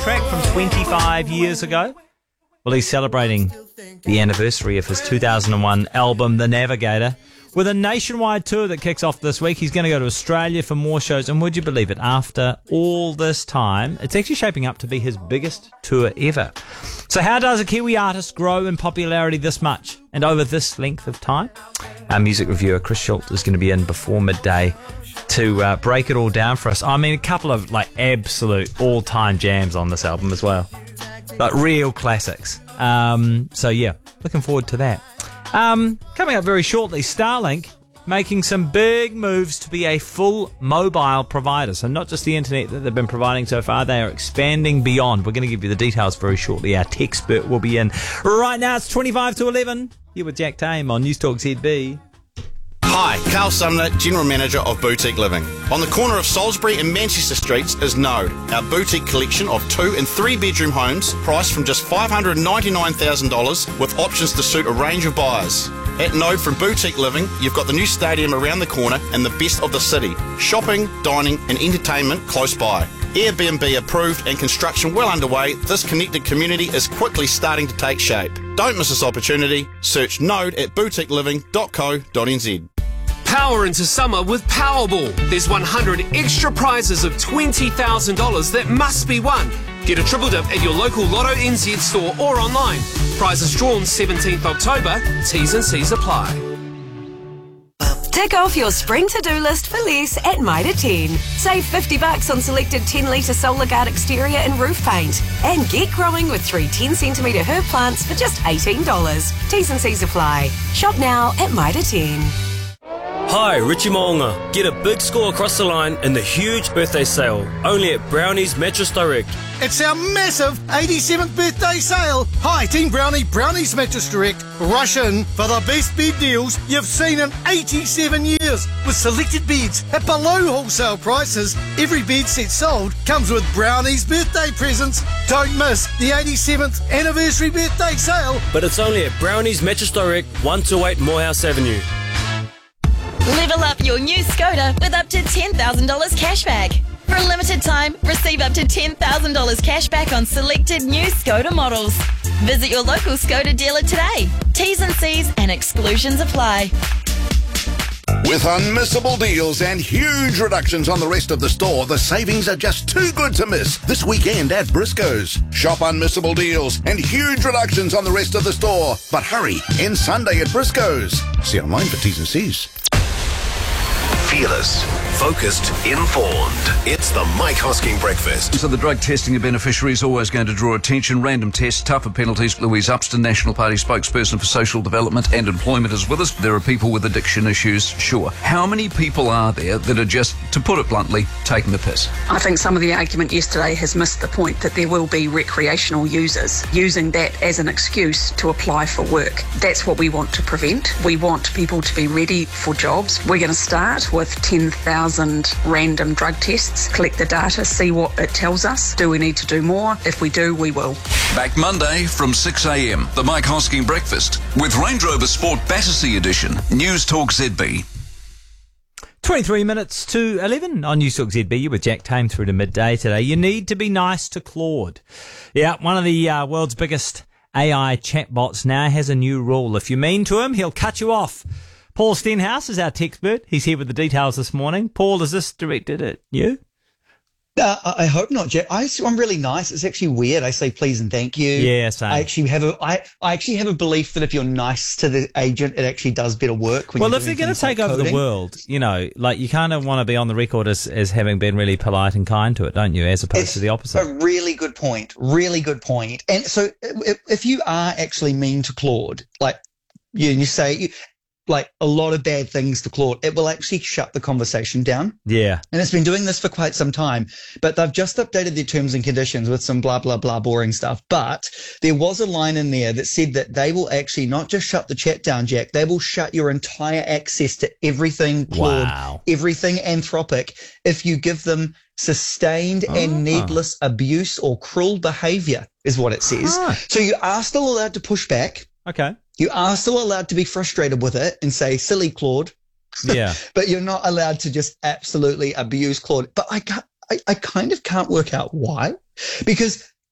track from 25 years ago. Well, he's celebrating the anniversary of his 2001 album, The Navigator, with a nationwide tour that kicks off this week. He's going to go to Australia for more shows, and would you believe it, after all this time, it's actually shaping up to be his biggest tour ever. So how does a Kiwi artist grow in popularity this much and over this length of time? Our music reviewer Chris Schultz is going to be in before midday to break it all down for us. I mean, a couple of absolute all-time jams on this album as well, like real classics. So yeah, looking forward to that. Coming up very shortly, Starlink making some big moves to be a full mobile provider. So not just the internet that they've been providing so far, they are expanding beyond. We're going to give you the details very shortly. Our tech expert will be in. Right now it's 25 to 11. Here with Jack Tame on News Talk ZB. Hi, Carl Sumner, General Manager of Boutique Living. On the corner of Salisbury and Manchester Streets is Node, our boutique collection of 2 and 3 bedroom homes priced from just $599,000 with options to suit a range of buyers. At Node from Boutique Living, you've got the new stadium around the corner and the best of the city. Shopping, dining and entertainment close by. Airbnb approved and construction well underway, this connected community is quickly starting to take shape. Don't miss this opportunity. Search Node at boutiqueliving.co.nz. Power into summer with Powerball. There's 100 extra prizes of $20,000 that must be won. Get a triple dip at your local Lotto NZ store or online. Prizes drawn 17th October. T's and C's apply. Tick off your spring to-do list for less at Mitre 10. Save $50 on selected 10-litre Solar Guard exterior and roof paint. And get growing with 3 10-centimetre herb plants for just $18. T's and C's apply. Shop now at Mitre 10. Hi, Richie Moonga. Get a big score across the line in the huge birthday sale, only at Brownie's Mattress Direct. It's our massive 87th birthday sale. Hi, Team Brownie, Brownie's Mattress Direct. Rush in for the best bed deals you've seen in 87 years. With selected beds at below wholesale prices, every bed set sold comes with Brownie's birthday presents. Don't miss the 87th anniversary birthday sale. But it's only at Brownie's Mattress Direct, 128 Morehouse Avenue. Level up your new Skoda with up to $10,000 cashback. For a limited time, receive up to $10,000 cashback on selected new Skoda models. Visit your local Skoda dealer today. T's and C's and exclusions apply. With unmissable deals and huge reductions on the rest of the store, the savings are just too good to miss this weekend at Briscoe's. Shop unmissable deals and huge reductions on the rest of the store. But hurry, end Sunday at Briscoe's. See online for T's and C's. Fearless, focused, informed. It's the Mike Hosking Breakfast. So the drug testing of beneficiary is always going to draw attention. Random tests, tougher penalties. Louise Upston, National Party spokesperson for social development and employment, is with us. There are people with addiction issues, sure. How many people are there that are just, to put it bluntly, taking the piss? I think some of the argument yesterday has missed the point that there will be recreational users using that as an excuse to apply for work. That's what we want to prevent. We want people to be ready for jobs. We're going to start with 10,000 random drug tests, collect the data, see what it tells us. Do we need to do more? If we do, we will. Back Monday from 6 a.m. The Mike Hosking Breakfast with Range Rover Sport Battersea Edition. News Talk ZB. 23 minutes to 11 on News Talk ZB with Jack Tame through to midday today. You need to be nice to Claude. Yeah, one of the world's biggest AI chatbots now has a new rule. If you're mean to him, he'll cut you off. Paul Stenhouse is our tech expert. He's here with the details this morning. Paul, is this directed at you? I hope not, Jack. I'm really nice. It's actually weird. I say please and thank you. Yeah, same. I actually have a belief that if you're nice to the agent, it actually does better work. Well, if they're going to take over the world, you kind of want to be on the record as having been really polite and kind to it, don't you? As opposed to the opposite. A really good point. Really good point. And so if you are actually mean to Claude, you say a lot of bad things to Claude, it will actually shut the conversation down. Yeah. And it's been doing this for quite some time, but they've just updated their terms and conditions with some blah, blah, blah boring stuff. But there was a line in there that said that they will actually not just shut the chat down, Jack, they will shut your entire access to everything Claude, everything Anthropic, if you give them sustained and needless abuse or cruel behavior, is what it says. So you are still allowed to push back. Okay. You are still allowed to be frustrated with it and say, silly Claude. Yeah. But you're not allowed to just absolutely abuse Claude. But I kind of can't work out why. Because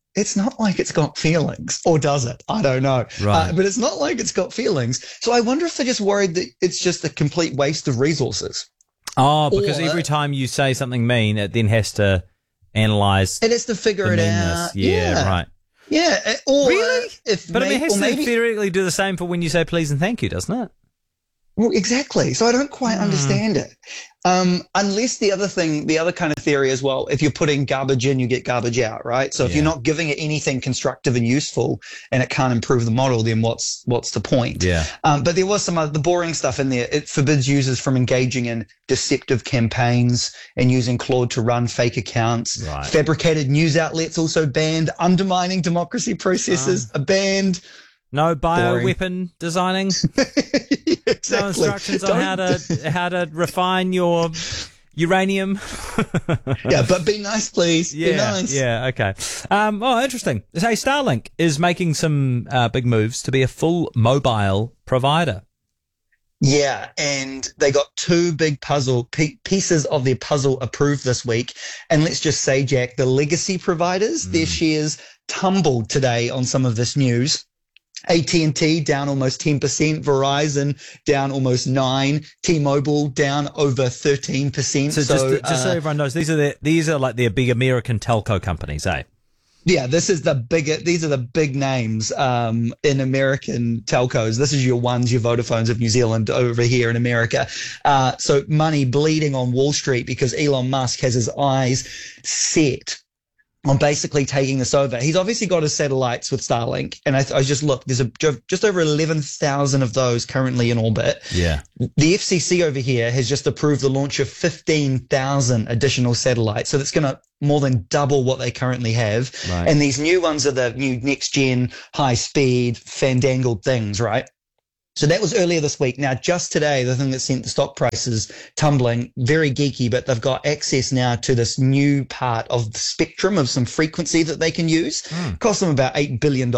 it's not like it's got feelings, or does it? I don't know. Right. But it's not like it's got feelings. So I wonder if they're just worried that it's just a complete waste of resources. Oh, because every time you say something mean, it then has to analyze. It has to figure it out. Yeah, right. Yeah. Or really? But it has to theoretically do the same for when you say please and thank you, doesn't it? Well, exactly. So I don't quite understand it. Unless the other kind of theory is, well, if you're putting garbage in, you get garbage out, right? So if you're not giving it anything constructive and useful and it can't improve the model, then what's the point? Yeah. But there was some of the boring stuff in there. It forbids users from engaging in deceptive campaigns and using Claude to run fake accounts. Right. Fabricated news outlets also banned. Undermining democracy processes are banned. No bioweapon designing. Exactly. No instructions on how to refine your uranium. Yeah, but be nice, please. Yeah, be nice. Yeah, okay. Interesting. Hey, Starlink is making some big moves to be a full mobile provider. Yeah, and they got two big pieces of their puzzle approved this week. And let's just say, Jack, the legacy providers, their shares tumbled today on some of this news. AT&T down almost 10%, Verizon down almost 9%, T-Mobile down over 13%. So just so everyone knows, these are like the big American telco companies, eh? Yeah, these are the big names in American telcos. This is your ones, your Vodafones of New Zealand over here in America. So money bleeding on Wall Street because Elon Musk has his eyes set on basically taking this over. He's obviously got his satellites with Starlink, and I just looked, there's just over 11,000 of those currently in orbit. Yeah. The FCC over here has just approved the launch of 15,000 additional satellites, so that's going to more than double what they currently have. Right. And these new ones are the new next-gen, high-speed, fandangled things, right? So that was earlier this week. Now, just today, the thing that sent the stock prices tumbling, very geeky, but they've got access now to this new part of the spectrum of some frequency that they can use. Cost them about $8 billion.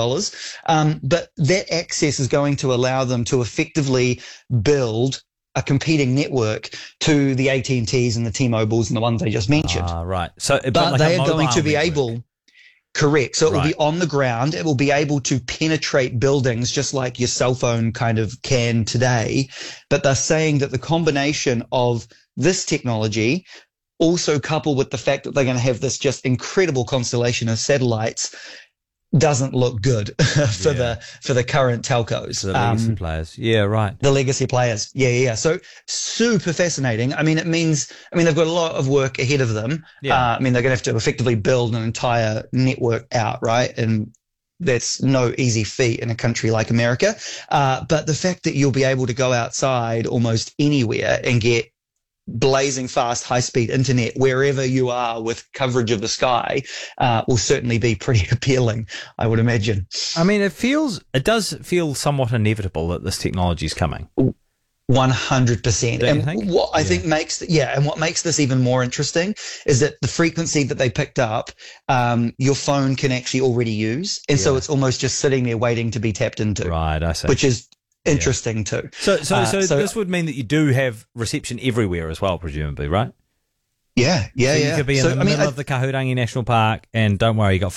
But that access is going to allow them to effectively build a competing network to the AT&Ts and the T-Mobiles and the ones I just mentioned. Right. So, but they are going to be able... Correct. So it will be on the ground. It will be able to penetrate buildings just like your cell phone kind of can today. But they're saying that the combination of this technology, also coupled with the fact that they're going to have this just incredible constellation of satellites, doesn't look good for the current telcos. The legacy players. Yeah, right. The legacy players. Yeah. So super fascinating. I mean, they've got a lot of work ahead of them. Yeah. They're going to have to effectively build an entire network out, right? And that's no easy feat in a country like America. But the fact that you'll be able to go outside almost anywhere and get blazing fast, high-speed internet wherever you are with coverage of the sky will certainly be pretty appealing, I would imagine. I mean, it does feel somewhat inevitable that this technology is coming. 100%. Don't you think? What I think makes this even more interesting is that the frequency that they picked up, your phone can actually already use, and so it's almost just sitting there waiting to be tapped into. Right, I see. Which is interesting too. So this would mean that you do have reception everywhere as well, presumably, right? Yeah. You could be in the middle of the Kahurangi National Park, and don't worry, you got